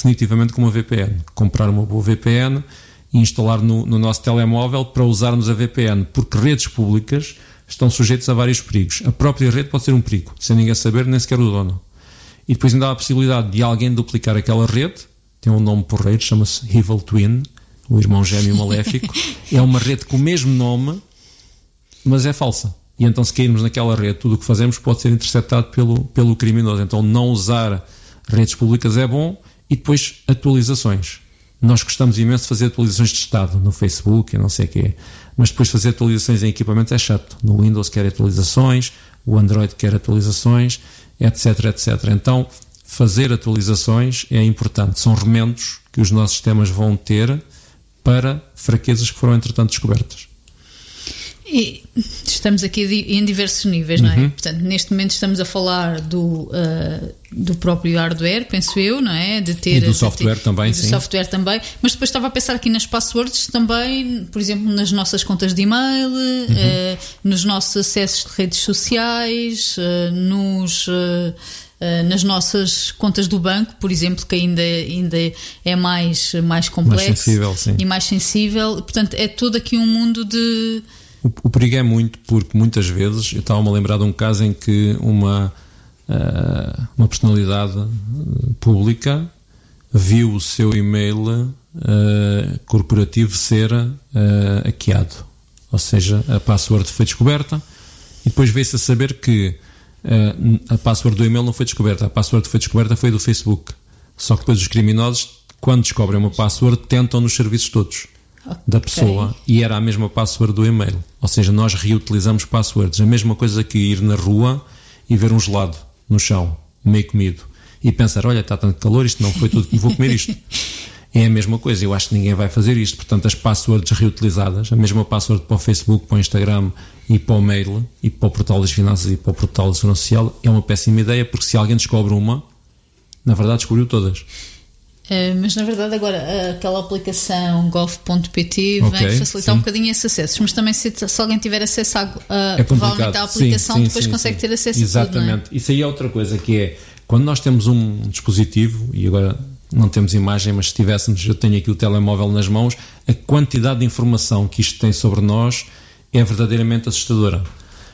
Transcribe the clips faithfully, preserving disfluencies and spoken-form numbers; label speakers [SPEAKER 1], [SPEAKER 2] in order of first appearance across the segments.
[SPEAKER 1] definitivamente com uma V P N. Comprar uma boa V P N e instalar no, no nosso telemóvel para usarmos a V P N, porque redes públicas estão sujeitas a vários perigos. A própria rede pode ser um perigo, sem ninguém saber, nem sequer o dono. E depois ainda há a possibilidade de alguém duplicar aquela rede, tem um nome porreiro, chama-se Evil Twin, o irmão gêmeo maléfico. É uma rede com o mesmo nome, mas é falsa. E então, se cairmos naquela rede, tudo o que fazemos pode ser interceptado pelo, pelo criminoso. Então, não usar redes públicas é bom. E depois, atualizações. Nós gostamos imenso de fazer atualizações de estado no Facebook e não sei o quê. Mas depois fazer atualizações em equipamentos é chato. No Windows quer atualizações, o Android quer atualizações, etc, etcétera. Então, fazer atualizações é importante. São remendos que os nossos sistemas vão ter para fraquezas que foram, entretanto, descobertas.
[SPEAKER 2] E estamos aqui em diversos níveis, não é?
[SPEAKER 1] Uhum.
[SPEAKER 2] Portanto, neste momento estamos a falar do, uh, do próprio hardware, penso eu, não é? De ter,
[SPEAKER 1] e do software
[SPEAKER 2] ter,
[SPEAKER 1] também,
[SPEAKER 2] e do
[SPEAKER 1] sim.
[SPEAKER 2] software também. Mas depois estava a pensar aqui nas passwords também, por exemplo, nas nossas contas de e-mail, uhum. uh, nos nossos acessos de redes sociais, uh, nos... Uh, Uh, nas nossas contas do banco, por exemplo, que ainda, ainda é mais, mais complexo
[SPEAKER 1] mais sensível, sim.
[SPEAKER 2] E mais sensível. Portanto, é todo aqui um mundo de...
[SPEAKER 1] O, o perigo é muito, porque muitas vezes, eu estava-me a lembrar de um caso em que uma, uh, uma personalidade pública viu o seu e-mail uh, corporativo ser uh, hackeado. Ou seja, a password foi descoberta e depois veio-se a saber que Uh, a password do e-mail não foi descoberta, a password que foi descoberta foi do Facebook. Só que depois os criminosos, quando descobrem uma password, tentam nos serviços todos okay. da pessoa, e era a mesma password do e-mail. Ou seja, nós reutilizamos passwords. A mesma coisa que ir na rua e ver um gelado no chão, meio comido, e pensar, olha, está tanto calor, isto não foi tudo que vou comer isto. É a mesma coisa, eu acho que ninguém vai fazer isto. Portanto, as passwords reutilizadas, a mesma password para o Facebook, para o Instagram e para o mail, e para o portal das finanças e para o portal da segurança social, é uma péssima ideia, porque se alguém descobre uma, na verdade descobriu todas.
[SPEAKER 2] É, mas na verdade agora aquela aplicação gov ponto pt
[SPEAKER 1] okay,
[SPEAKER 2] vem facilitar
[SPEAKER 1] sim.
[SPEAKER 2] um bocadinho esses acessos, mas também se, se alguém tiver acesso a, a
[SPEAKER 1] é
[SPEAKER 2] provavelmente à aplicação,
[SPEAKER 1] sim, sim,
[SPEAKER 2] depois
[SPEAKER 1] sim,
[SPEAKER 2] consegue
[SPEAKER 1] sim.
[SPEAKER 2] ter acesso
[SPEAKER 1] Exatamente.
[SPEAKER 2] a tudo, não é?
[SPEAKER 1] Isso aí é outra coisa, que é, quando nós temos um dispositivo, e agora não temos imagem, mas se tivéssemos, eu tenho aqui o telemóvel nas mãos, a quantidade de informação que isto tem sobre nós é verdadeiramente assustadora.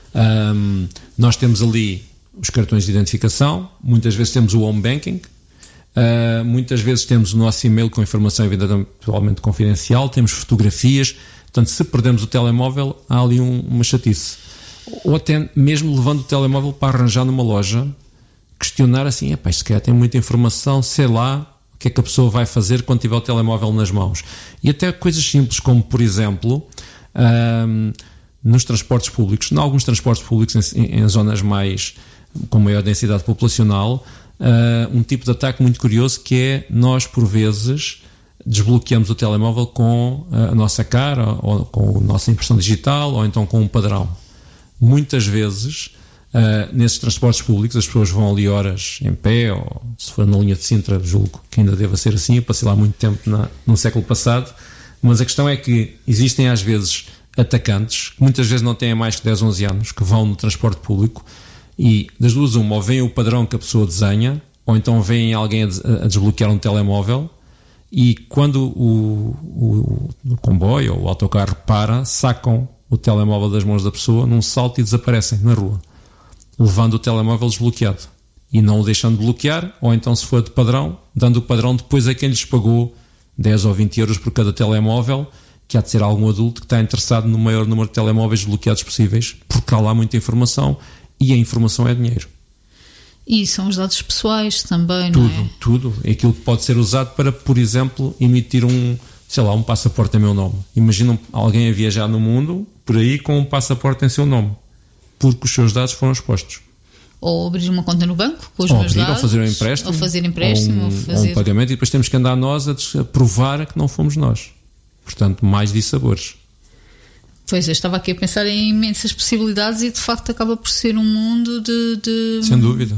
[SPEAKER 1] Um, nós temos ali os cartões de identificação, muitas vezes temos o home banking, uh, muitas vezes temos o nosso e-mail com informação eventualmente confidencial, temos fotografias. Portanto, se perdemos o telemóvel, há ali um, uma chatice. Ou até mesmo levando o telemóvel para arranjar numa loja, questionar assim, epá, isto se calhar tem muita informação, sei lá o que é que a pessoa vai fazer quando tiver o telemóvel nas mãos. E até coisas simples como, por exemplo, um, nos transportes públicos, em alguns transportes públicos em, em zonas mais com maior densidade populacional, uh, um tipo de ataque muito curioso, que é nós por vezes desbloqueamos o telemóvel com a nossa cara, ou com a nossa impressão digital, ou então com um padrão. Muitas vezes Uh, nesses transportes públicos as pessoas vão ali horas em pé, ou se for na linha de Sintra, julgo que ainda deva ser assim, eu passei lá muito tempo na, no século passado, mas a questão é que existem às vezes atacantes, que muitas vezes não têm mais que dez, onze anos, que vão no transporte público e das duas uma, ou veem o padrão que a pessoa desenha, ou então veem alguém a, des- a desbloquear um telemóvel, e quando o, o, o comboio ou o autocarro para, sacam o telemóvel das mãos da pessoa num salto e desaparecem na rua, levando o telemóvel desbloqueado e não o deixando bloquear, ou então, se for de padrão, dando o padrão depois a quem lhes pagou dez ou vinte euros por cada telemóvel, que há de ser algum adulto que está interessado no maior número de telemóveis bloqueados possíveis, porque há lá muita informação e a informação é dinheiro.
[SPEAKER 2] E são os dados pessoais também,
[SPEAKER 1] tudo,
[SPEAKER 2] não é?
[SPEAKER 1] Tudo, é aquilo que pode ser usado para, por exemplo, emitir um, sei lá, um passaporte em meu nome. Imaginam alguém a viajar no mundo por aí com um passaporte em seu nome, porque os seus dados foram expostos.
[SPEAKER 2] Ou abrir uma conta no banco com os
[SPEAKER 1] ou
[SPEAKER 2] meus
[SPEAKER 1] abrir,
[SPEAKER 2] dados.
[SPEAKER 1] Ou fazer um empréstimo.
[SPEAKER 2] Ou fazer empréstimo.
[SPEAKER 1] Ou um,
[SPEAKER 2] ou fazer...
[SPEAKER 1] ou um pagamento, e depois temos que andar nós a, a provar que não fomos nós. Portanto, mais dissabores.
[SPEAKER 2] Pois, eu estava aqui a pensar em imensas possibilidades e de facto acaba por ser um mundo de... de...
[SPEAKER 1] Sem dúvida.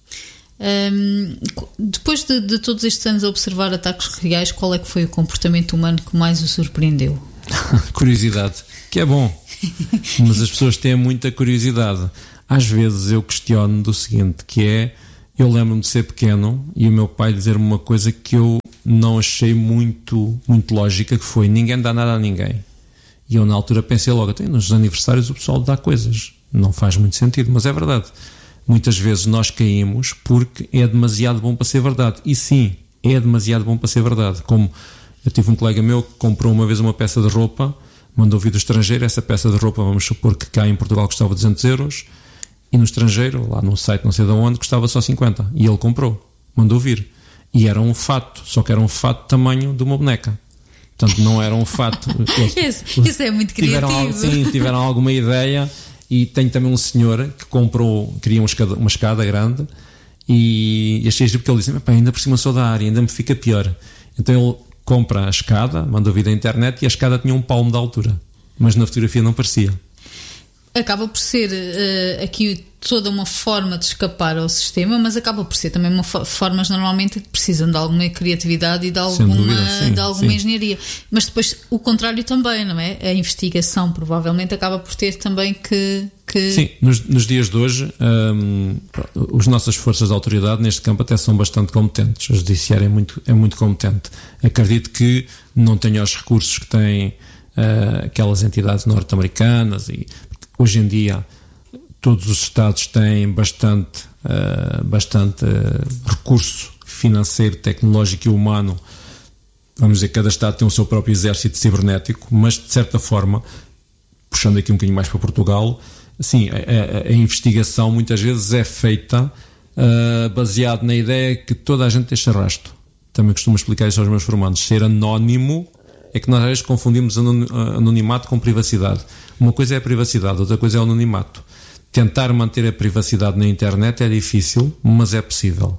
[SPEAKER 2] Um, depois de, de todos estes anos a observar ataques reais, qual é que foi o comportamento humano que mais o surpreendeu?
[SPEAKER 1] Curiosidade, que é bom. Mas as pessoas têm muita curiosidade. Às vezes eu questiono do seguinte, que é, eu lembro-me de ser pequeno e o meu pai dizer-me uma coisa que eu não achei muito, muito lógica, que foi: ninguém dá nada a ninguém. E eu na altura pensei logo, até nos aniversários o pessoal dá coisas, não faz muito sentido, mas é verdade. Muitas vezes nós caímos porque é demasiado bom para ser verdade. E sim, é demasiado bom para ser verdade. Como eu tive um colega meu que comprou uma vez uma peça de roupa, mandou vir do estrangeiro, essa peça de roupa, vamos supor que cá em Portugal custava duzentos euros, e no estrangeiro, lá num site não sei de onde, custava só cinquenta, e ele comprou, mandou vir, e era um fato, só que era um fato tamanho de uma boneca, portanto não era um fato.
[SPEAKER 2] Isso, isso é muito criativo.
[SPEAKER 1] Tiveram, sim, tiveram alguma ideia. E tenho também um senhor que comprou, queria uma escada, uma escada grande, e achei giro porque ele disse: ainda por cima sou da área, ainda me fica pior. Então ele compra a escada, mandou vir da internet, e a escada tinha um palmo de altura, mas na fotografia não parecia. Acaba por ser uh, aqui toda uma forma de escapar ao sistema, mas acaba por ser também uma fo- formas normalmente que precisam de alguma criatividade e de alguma, dúvida, sim, de alguma sim. engenharia. Mas depois o contrário também, não é? A investigação provavelmente acaba por ter também que... que... Sim, nos, nos dias de hoje um, as nossas forças de autoridade neste campo até são bastante competentes. O judiciário é muito, é muito competente. Acredito que não tenha os recursos que têm uh, aquelas entidades norte-americanas, e hoje em dia todos os Estados têm bastante, uh, bastante uh, recurso financeiro, tecnológico e humano. Vamos dizer que cada Estado tem o seu próprio exército cibernético, mas de certa forma, puxando aqui um bocadinho mais para Portugal, sim, a, a, a investigação muitas vezes é feita uh, baseado na ideia que toda a gente deixa rastro. Também costumo explicar isso aos meus formandos. Ser anónimo é que nós às vezes confundimos anonimato com privacidade. Uma coisa é a privacidade, outra coisa é o anonimato. Tentar manter a privacidade na internet é difícil, mas é possível,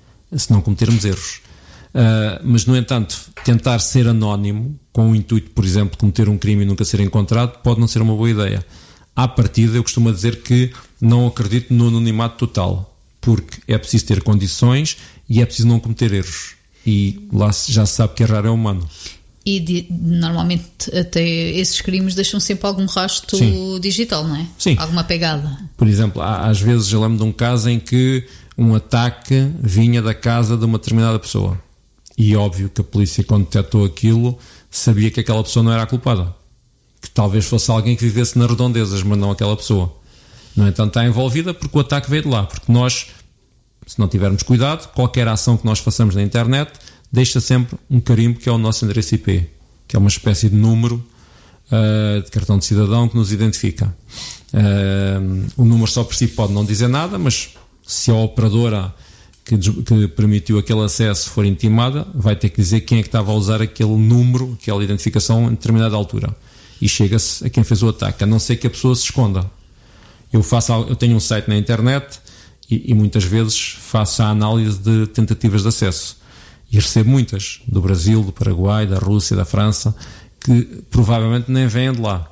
[SPEAKER 1] se não cometermos erros. Uh, mas, no entanto, tentar ser anónimo, com o intuito, por exemplo, de cometer um crime e nunca ser encontrado, pode não ser uma boa ideia. À partida, eu costumo dizer que não acredito no anonimato total, porque é preciso ter condições e é preciso não cometer erros. E lá já se sabe que errar é humano. E de, normalmente até esses crimes deixam sempre algum rastro Sim. digital, não é? Sim. Alguma pegada. Por exemplo, há, às vezes eu lembro de um caso em que um ataque vinha da casa de uma determinada pessoa. E óbvio que a polícia, quando detectou aquilo, sabia que aquela pessoa não era a culpada. Que talvez fosse alguém que vivesse nas redondezas, mas não aquela pessoa. No entanto, está envolvida porque o ataque veio de lá. Porque nós, se não tivermos cuidado, qualquer ação que nós façamos na internet deixa sempre um carimbo, que é o nosso endereço I P, que é uma espécie de número uh, de cartão de cidadão que nos identifica. Uh, o número só por si pode não dizer nada, mas se a operadora que, que permitiu aquele acesso for intimada, vai ter que dizer quem é que estava a usar aquele número, aquela identificação em determinada altura. E chega-se a quem fez o ataque, a não ser que a pessoa se esconda. Eu, faço, eu tenho um site na internet e, e muitas vezes faço a análise de tentativas de acesso. E recebo muitas, do Brasil, do Paraguai, da Rússia, da França, que provavelmente nem vêm de lá.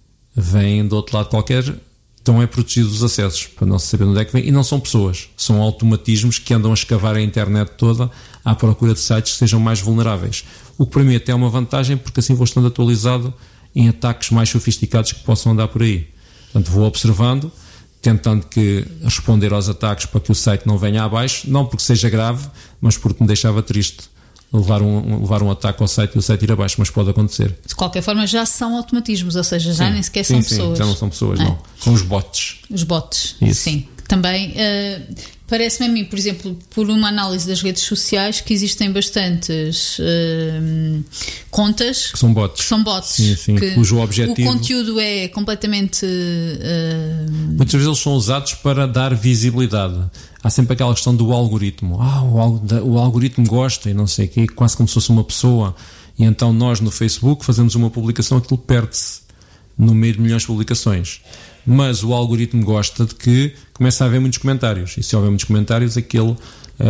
[SPEAKER 1] Vêm do outro lado qualquer, estão é protegidos os acessos, para não se saber onde é que vêm. E não são pessoas, são automatismos que andam a escavar a internet toda à procura de sites que sejam mais vulneráveis. O que para mim até é uma vantagem, porque assim vou estando atualizado em ataques mais sofisticados que possam andar por aí. Portanto, vou observando, tentando que responder aos ataques para que o site não venha abaixo, não porque seja grave, mas porque me deixava triste levar um, levar um ataque ao site e o site ir abaixo, mas pode acontecer. De qualquer forma, já são automatismos, ou seja, já sim, nem sequer sim, são sim, pessoas. Já não são pessoas, é? Não. São os bots. Os bots, Isso. sim. Também uh, parece-me a mim, por exemplo, por uma análise das redes sociais, que existem bastantes uh, contas que são bots, que são bots sim, sim, que cujo objetivo, o conteúdo é completamente uh, muitas vezes eles são usados para dar visibilidade. Há sempre aquela questão do algoritmo. Ah, o, o algoritmo gosta e não sei o quê, quase como se fosse uma pessoa. E então nós no Facebook fazemos uma publicação, aquilo perde-se no meio de milhões de publicações. Mas o algoritmo gosta de que comece a haver muitos comentários. E se houver muitos comentários, aquele uh,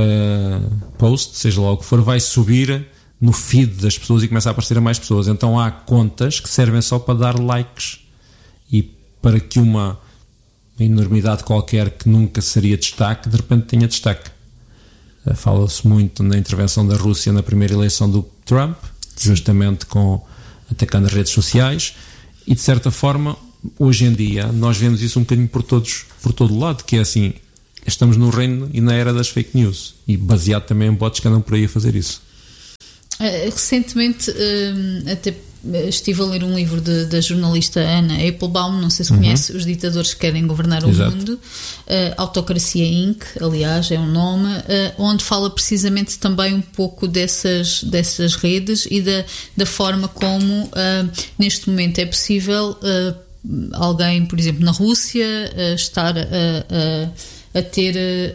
[SPEAKER 1] post, seja lá o que for, vai subir no feed das pessoas e começa a aparecer a mais pessoas. Então há contas que servem só para dar likes e para que uma enormidade qualquer que nunca seria destaque, de repente tenha destaque. Uh, fala-se muito na intervenção da Rússia na primeira eleição do Trump, justamente com atacando as redes sociais, e de certa forma hoje em dia nós vemos isso um bocadinho por todos, por todo o lado, que é assim, estamos no reino e na era das fake news, e baseado também em bots que andam por aí a fazer isso.
[SPEAKER 2] Recentemente, até estive a ler um livro de, da jornalista Anna Applebaum, não sei se conhece, uhum. Os Ditadores que Querem Governar o
[SPEAKER 1] Exato.
[SPEAKER 2] Mundo, uh, Autocracia Incorporated, aliás, é um nome, uh, onde fala precisamente também um pouco dessas, dessas redes e da, da forma como uh, neste momento é possível uh, alguém, por exemplo, na Rússia, uh, estar a... Uh, uh, a ter,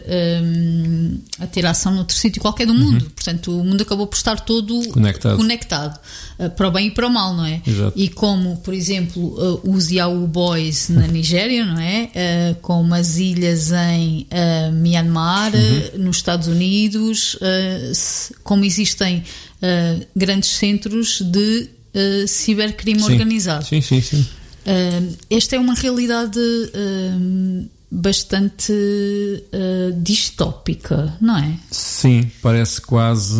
[SPEAKER 2] um, a ter ação noutro sítio qualquer do mundo. Uhum. Portanto, o mundo acabou por estar todo conectado, conectado uh, para o bem e para o mal, não é?
[SPEAKER 1] Exato.
[SPEAKER 2] E como, por exemplo, uh, os Yahoo Boys na Nigéria, não é? Uh, com as ilhas em uh, Myanmar, uhum. uh, nos Estados Unidos, uh, se, como existem uh, grandes centros de uh, cibercrime
[SPEAKER 1] sim.
[SPEAKER 2] organizado.
[SPEAKER 1] Sim, sim, sim.
[SPEAKER 2] Uh, esta é uma realidade... Uh, bastante uh, distópica, não é?
[SPEAKER 1] Sim, parece quase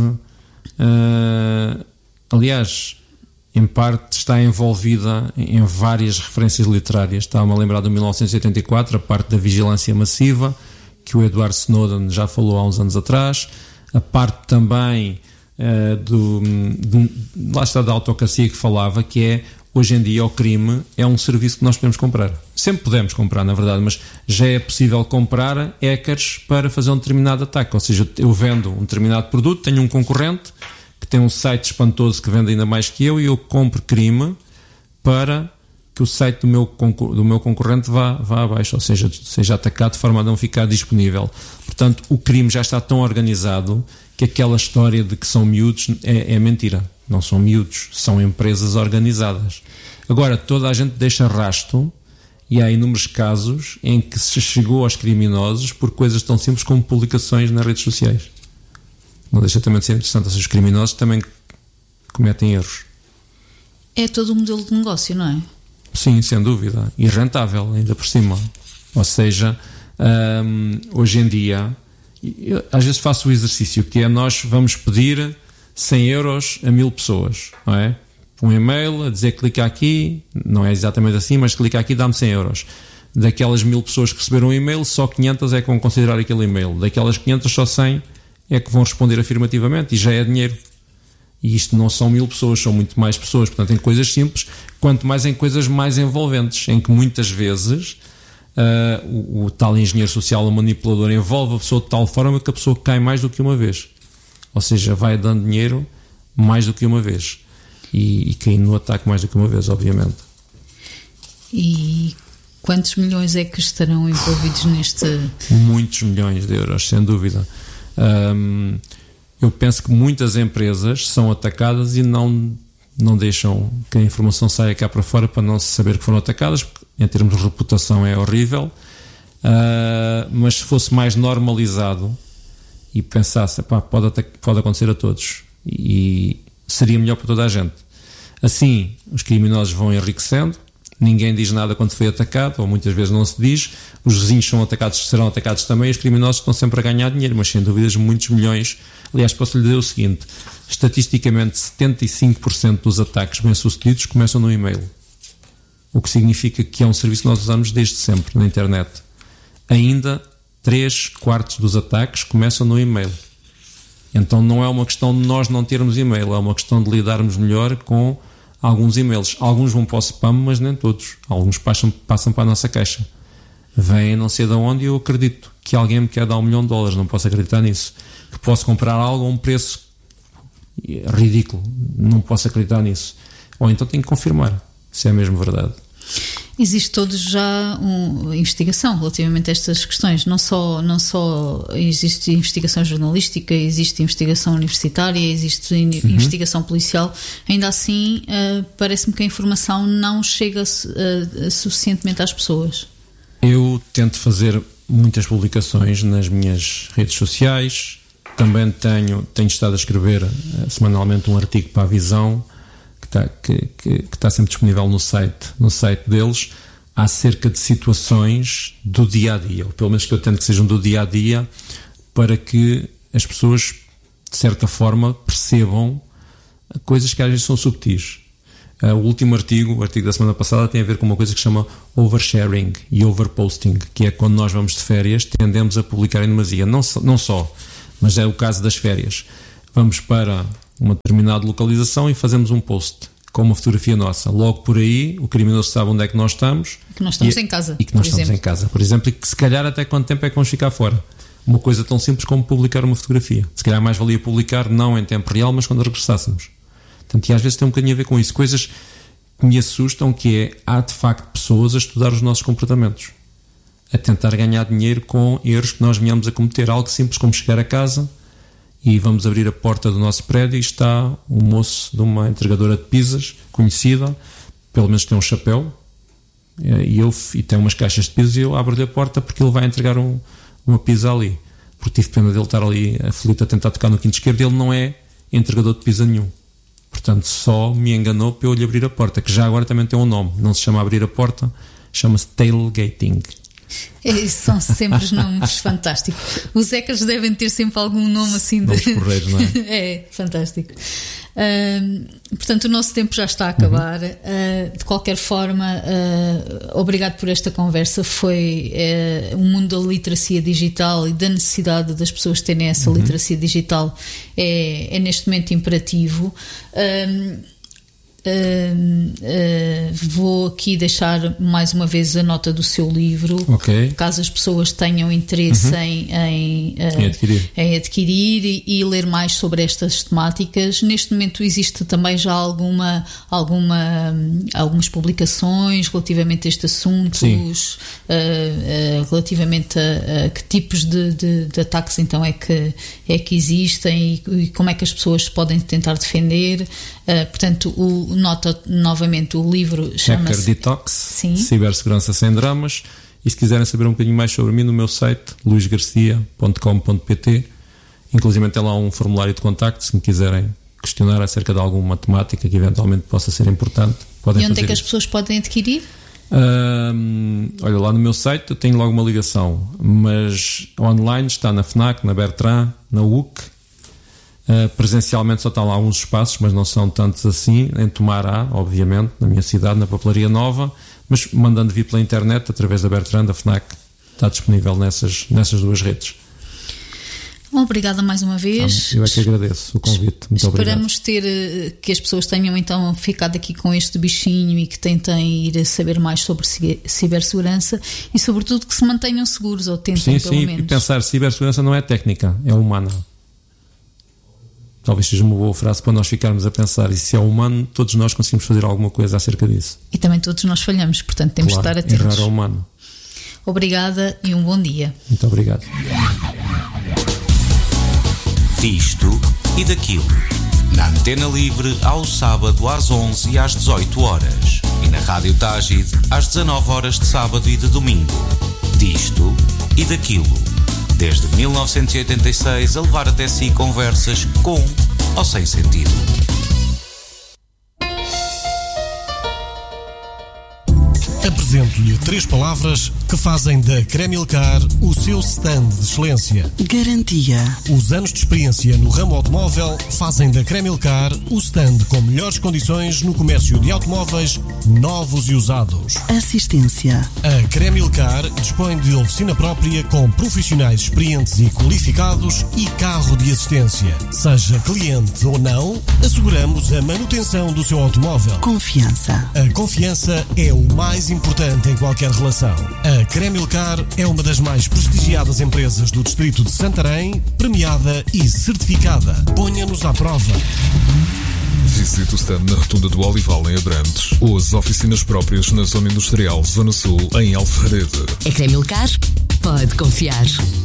[SPEAKER 1] uh, aliás, em parte está envolvida em várias referências literárias. Estava-me a lembrar de mil novecentos e oitenta e quatro, a parte da vigilância massiva, que o Edward Snowden já falou há uns anos atrás, a parte também uh, do, de, lá está da autocracia que falava, que é hoje em dia o crime é um serviço que nós podemos comprar. Sempre podemos comprar, na verdade, mas já é possível comprar hackers para fazer um determinado ataque. Ou seja, eu vendo um determinado produto, tenho um concorrente que tem um site espantoso que vende ainda mais que eu e eu compro crime para que o site do meu, do meu concorrente vá, vá abaixo, ou seja, seja atacado de forma a não ficar disponível. Portanto, o crime já está tão organizado que aquela história de que são miúdos é, é mentira. Não são miúdos, são empresas organizadas. Agora, toda a gente deixa rastro e há inúmeros casos em que se chegou aos criminosos por coisas tão simples como publicações nas redes sociais. Não deixa também de ser interessante, os criminosos também cometem erros.
[SPEAKER 2] É todo um modelo de negócio, não é?
[SPEAKER 1] Sim, sem dúvida. E rentável, ainda por cima. Ou seja, hum, hoje em dia, eu, às vezes faço o exercício que é nós vamos pedir cem euros a mil pessoas, não é? Um e-mail a dizer clica aqui, não é exatamente assim, mas clica aqui dá-me cem euros. Daquelas mil pessoas que receberam um e-mail, só quinhentas é que vão considerar aquele e-mail. Daquelas quinhentas, só cem é que vão responder afirmativamente e já é dinheiro. E isto não são mil pessoas, são muito mais pessoas. Portanto, em coisas simples, quanto mais em coisas mais envolventes, em que muitas vezes uh, o, o tal engenheiro social, o manipulador, envolve a pessoa de tal forma que a pessoa cai mais do que uma vez. Ou seja, vai dando dinheiro mais do que uma vez. E, e caindo no ataque mais do que uma vez, obviamente.
[SPEAKER 2] E quantos milhões é que estarão envolvidos neste...
[SPEAKER 1] Muitos milhões de euros, sem dúvida. Um, eu penso que muitas empresas são atacadas e não, não deixam que a informação saia cá para fora para não se saber que foram atacadas, porque em termos de reputação é horrível. Uh, mas se fosse mais normalizado e pensasse, pá, pode, pode acontecer a todos e seria melhor para toda a gente. Assim, os criminosos vão enriquecendo, ninguém diz nada quando foi atacado, ou muitas vezes não se diz, os vizinhos são atacados, serão atacados também, e os criminosos estão sempre a ganhar dinheiro, mas sem dúvidas muitos milhões. Aliás, posso lhe dizer o seguinte, estatisticamente setenta e cinco por cento dos ataques bem-sucedidos começam no e-mail, o que significa que é um serviço que nós usamos desde sempre na internet. Ainda três quartos dos ataques começam no e-mail. Então não é uma questão de nós não termos e-mail, é uma questão de lidarmos melhor com alguns e-mails. Alguns vão para o spam, mas nem todos. Alguns passam, passam para a nossa caixa. Vêm não sei de onde e eu acredito que alguém me quer dar um milhão de dólares, não posso acreditar nisso. Que posso comprar algo a um preço ridículo, não posso acreditar nisso. Ou então tenho que confirmar se é mesmo verdade.
[SPEAKER 2] Existe todo já uma investigação relativamente a estas questões, não só, não só existe investigação jornalística, existe investigação universitária, existe in- uhum. investigação policial, ainda assim uh, parece-me que a informação não chega uh, suficientemente às pessoas.
[SPEAKER 1] Eu tento fazer muitas publicações nas minhas redes sociais, também tenho, tenho estado a escrever uh, semanalmente um artigo para a Visão, que está, que, que, que está sempre disponível no site, no site deles, acerca de situações do dia-a-dia, ou pelo menos que eu tento que sejam do dia-a-dia, para que as pessoas, de certa forma, percebam coisas que às vezes são subtis. Uh, o último artigo, o artigo da semana passada, tem a ver com uma coisa que se chama oversharing e overposting, que é quando nós vamos de férias, tendemos a publicar em demasia. Não, não só, mas é o caso das férias. Vamos para uma determinada localização e fazemos um post com uma fotografia nossa. Logo por aí, o criminoso sabe onde é que nós estamos.
[SPEAKER 2] Que nós estamos
[SPEAKER 1] e,
[SPEAKER 2] em casa.
[SPEAKER 1] E que nós estamos
[SPEAKER 2] exemplo.
[SPEAKER 1] em casa, por exemplo, e que se calhar até quanto tempo é que vamos ficar fora. Uma coisa tão simples como publicar uma fotografia. Se calhar mais valia publicar não em tempo real, mas quando regressássemos. Portanto, e às vezes tem um bocadinho a ver com isso. Coisas que me assustam, que é, há de facto pessoas a estudar os nossos comportamentos, a tentar ganhar dinheiro com erros que nós venhamos a cometer. Algo simples como chegar a casa e vamos abrir a porta do nosso prédio e está um moço de uma entregadora de pizzas conhecida, pelo menos tem um chapéu e, eu, e tem umas caixas de pizzas, e eu abro-lhe a porta porque ele vai entregar um, uma pizza ali, porque tive pena dele estar ali aflito a tentar tocar no quinto esquerdo. Ele não é entregador de pizza nenhum, portanto só me enganou para eu lhe abrir a porta, que já agora também tem um nome, não se chama abrir a porta, chama-se tailgating.
[SPEAKER 2] É, são sempre os nomes fantásticos. Os hackers devem ter sempre algum nome assim de...
[SPEAKER 1] Nomes porreiros, não é?
[SPEAKER 2] É, fantástico. Uh, portanto, o nosso tempo já está a acabar. Uhum. Uh, de qualquer forma, uh, obrigado por esta conversa. Foi uh, o mundo da literacia digital e da necessidade das pessoas terem essa uhum. literacia digital é, é neste momento imperativo. Uh, Uh, uh, vou aqui deixar mais uma vez a nota do seu livro,
[SPEAKER 1] okay.
[SPEAKER 2] caso as pessoas tenham interesse uhum. em, em, uh,
[SPEAKER 1] em adquirir,
[SPEAKER 2] em adquirir e, e ler mais sobre estas temáticas. Neste momento existe também já alguma, alguma, algumas publicações relativamente a este assunto, uh, uh, relativamente a, a que tipos de, de, de ataques então é que, é que existem e, e como é que as pessoas podem tentar defender. Uh, portanto, o, nota novamente, o livro chama-se
[SPEAKER 1] Hacker Detox,
[SPEAKER 2] Sim.
[SPEAKER 1] Cibersegurança Sem Dramas. E se quiserem saber um bocadinho mais sobre mim, no meu site luís garcia ponto com ponto pt, inclusive tem lá um formulário de contacto, se me quiserem questionar acerca de alguma temática que eventualmente possa ser importante, podem.
[SPEAKER 2] E onde
[SPEAKER 1] fazer
[SPEAKER 2] é que
[SPEAKER 1] isso.
[SPEAKER 2] As pessoas podem adquirir?
[SPEAKER 1] Um, olha, lá no meu site eu tenho logo uma ligação, mas online está na FNAC, na Bertrand, na U C. Uh, presencialmente só estão lá uns espaços, mas não são tantos assim. Em Tomará, obviamente, na minha cidade, na Papelaria Nova, mas mandando vir pela internet através da Bertrand, da FNAC, está disponível nessas, nessas duas redes.
[SPEAKER 2] Obrigada mais uma vez.
[SPEAKER 1] Então, eu é que agradeço o convite. Muito
[SPEAKER 2] Esperamos
[SPEAKER 1] obrigado.
[SPEAKER 2] ter que as pessoas tenham então ficado aqui com este bichinho e que tentem ir a saber mais sobre cibersegurança e sobretudo que se mantenham seguros, ou tentem
[SPEAKER 1] sim,
[SPEAKER 2] pelo
[SPEAKER 1] sim,
[SPEAKER 2] menos.
[SPEAKER 1] E pensar, cibersegurança não é técnica, é humana. Talvez seja uma boa frase para nós ficarmos a pensar, e se é humano, todos nós conseguimos fazer alguma coisa acerca disso.
[SPEAKER 2] E também todos nós falhamos, portanto temos
[SPEAKER 1] claro,
[SPEAKER 2] de estar atentos.
[SPEAKER 1] Errar é humano.
[SPEAKER 2] Obrigada e um bom dia.
[SPEAKER 1] Muito obrigado.
[SPEAKER 3] Disto e daquilo. Na Antena Livre, ao sábado às onze e às dezoito horas. E na Rádio Tágide, às dezanove horas de sábado e de domingo. Disto e daquilo. Desde mil novecentos e oitenta e seis a levar até si conversas com ou sem sentido.
[SPEAKER 4] Apresento-lhe três palavras que fazem da Cremilcar o seu stand de excelência.
[SPEAKER 5] Garantia.
[SPEAKER 4] Os anos de experiência no ramo automóvel fazem da Cremilcar o stand com melhores condições no comércio de automóveis novos e usados.
[SPEAKER 5] Assistência.
[SPEAKER 4] A Cremilcar dispõe de oficina própria com profissionais experientes e qualificados e carro de assistência. Seja cliente ou não, asseguramos a manutenção do seu automóvel.
[SPEAKER 5] Confiança.
[SPEAKER 4] A confiança é o mais importante em qualquer relação. A Cremilcar é uma das mais prestigiadas empresas do distrito de Santarém, premiada e certificada. Ponha-nos à prova.
[SPEAKER 6] Visite o stand na Rotunda do Olival em Abrantes ou as oficinas próprias na Zona Industrial Zona Sul em Alferrede.
[SPEAKER 7] A Cremilcar pode confiar.